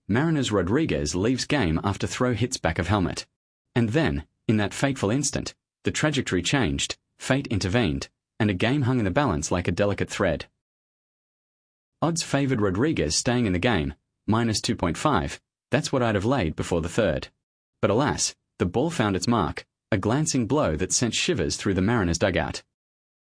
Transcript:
Mariners Rodriguez leaves game after throw hits back of helmet. And then, in that fateful instant, the trajectory changed, fate intervened, and a game hung in the balance like a delicate thread. Odds favoured Rodriguez staying in the game, minus 2.5, that's what I'd have laid before the third. But alas, the ball found its mark, a glancing blow that sent shivers through the Mariners dugout.